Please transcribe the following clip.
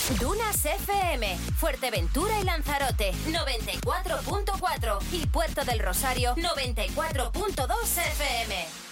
Dunas FM, Fuerteventura y Lanzarote 94.4 y Puerto del Rosario 94.2 FM.